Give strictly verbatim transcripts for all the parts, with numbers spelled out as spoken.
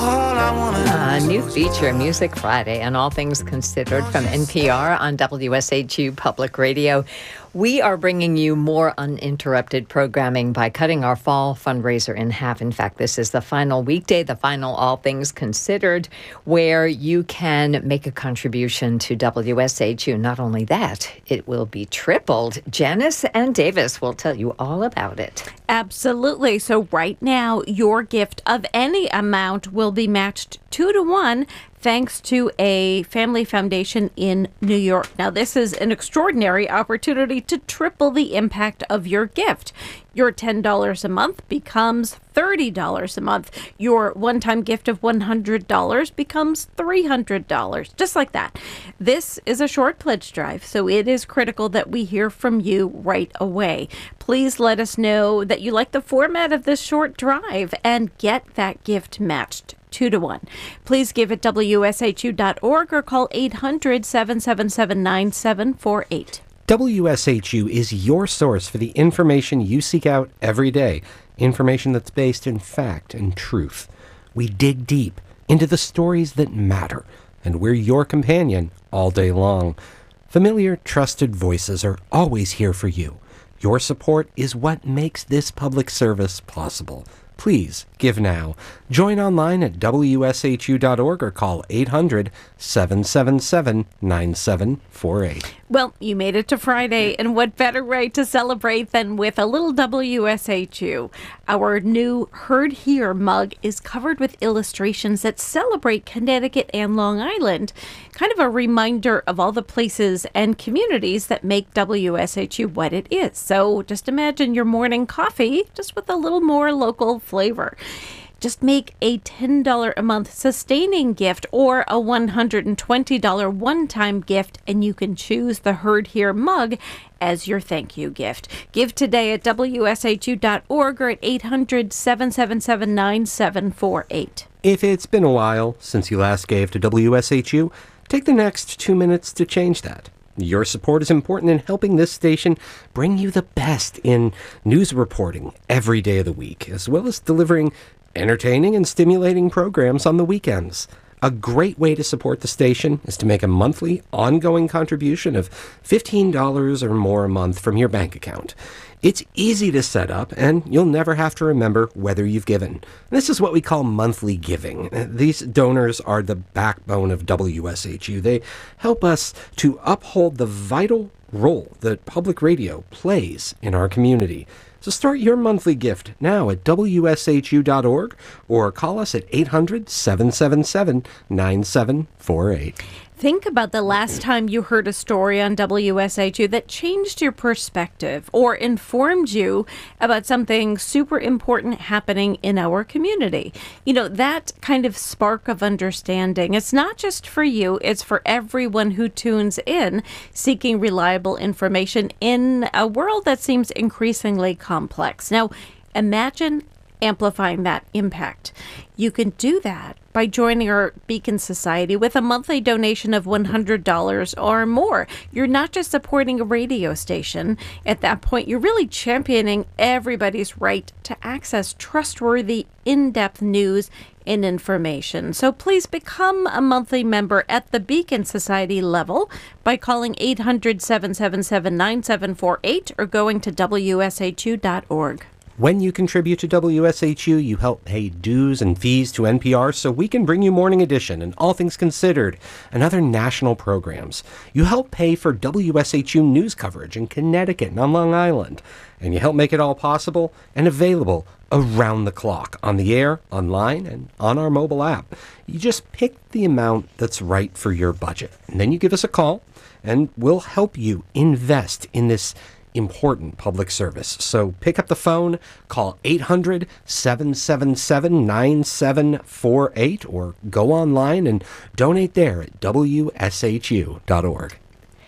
all I wanna A new feature, Music Friday, and All Things Considered from N P R on W S H U Public Radio. We are bringing you more uninterrupted programming by cutting our fall fundraiser in half. In fact, this is the final weekday, the final All Things Considered, where you can make a contribution to W S H U. Not only that, it will be tripled. Janice and Davis will tell you all about it. Absolutely. So right now, your gift of any amount will be matched two to one thanks to a family foundation in New York. Now, this is an extraordinary opportunity to triple the impact of your gift. Your ten dollars a month becomes thirty dollars a month. Your one-time gift of one hundred dollars becomes three hundred dollars, just like that. This is a short pledge drive, so it is critical that we hear from you right away. Please let us know that you like the format of this short drive and get that gift matched two to one. Please give at W S H U dot org or call eight hundred, seven seven seven, nine seven four eight. W S H U is your source for the information you seek out every day, information that's based in fact and truth. We dig deep into the stories that matter, and we're your companion all day long. Familiar, trusted voices are always here for you. Your support is what makes this public service possible. Please give now. Join online at W S H U dot org or call eight hundred, seven seven seven, nine seven four eight. Well, you made it to Friday, and what better way to celebrate than with a little W S H U? Our new Heard Here mug is covered with illustrations that celebrate Connecticut and Long Island, kind of a reminder of all the places and communities that make W S H U what it is. So just imagine your morning coffee just with a little more local flavor. Just make a ten dollars a month sustaining gift or a one hundred twenty dollars one-time gift, and you can choose the Heard Here mug as your thank you gift. Give today at W S H U dot org or at eight hundred, seven seven seven, nine seven four eight. If it's been a while since you last gave to W S H U, take the next two minutes to change that. Your support is important in helping this station bring you the best in news reporting every day of the week, as well as delivering entertaining and stimulating programs on the weekends. A great way to support the station is to make a monthly, ongoing contribution of fifteen dollars or more a month from your bank account. It's easy to set up, and you'll never have to remember whether you've given. This is what we call monthly giving. These donors are the backbone of W S H U. They help us to uphold the vital role that public radio plays in our community. So start your monthly gift now at W S H U dot org or call us at eight hundred, seven seven seven, nine seven four eight. Think about the last time you heard a story on W S H U that changed your perspective or informed you about something super important happening in our community. You know, that kind of spark of understanding, it's not just for you, it's for everyone who tunes in, seeking reliable information in a world that seems increasingly complex. Now, imagine amplifying that impact. You can do that by joining our Beacon Society with a monthly donation of one hundred dollars or more. You're not just supporting a radio station. At that point, you're really championing everybody's right to access trustworthy, in-depth news and information. So please become a monthly member at the Beacon Society level by calling eight hundred, seven seven seven, nine seven four eight or going to W S H U dot org. When you contribute to W S H U, you help pay dues and fees to N P R so we can bring you Morning Edition and All Things Considered and other national programs. You help pay for W S H U news coverage in Connecticut and on Long Island. And you help make it all possible and available around the clock, on the air, online, and on our mobile app. You just pick the amount that's right for your budget. And then you give us a call, and we'll help you invest in this important public service. So pick up the phone, call eight hundred, seven seven seven, nine seven four eight, or go online and donate there at W S H U dot org.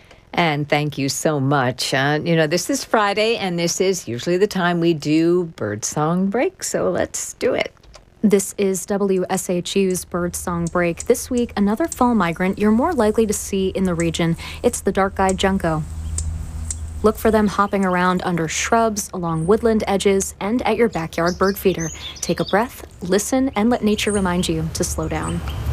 And thank you so much. Uh, you know, this is Friday, and this is usually the time we do Birdsong Break, so let's do it. This is W S H U's Birdsong Break. This week, another fall migrant you're more likely to see in the region. It's the dark-eyed junco. Look for them hopping around under shrubs, along woodland edges, and at your backyard bird feeder. Take a breath, listen, and let nature remind you to slow down.